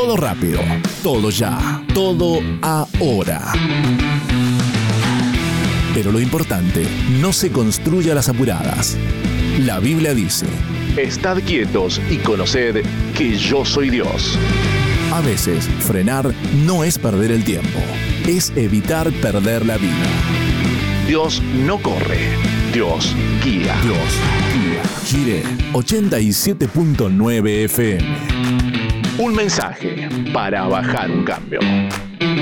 Todo rápido, todo ya, todo ahora. Pero lo importante no se construye a las apuradas. La Biblia dice: estad quietos y conoced que yo soy Dios. A veces, frenar no es perder el tiempo, es evitar perder la vida. Dios no corre, Dios guía. Dios guía. Jiré 87.9 FM. Un mensaje para bajar un cambio.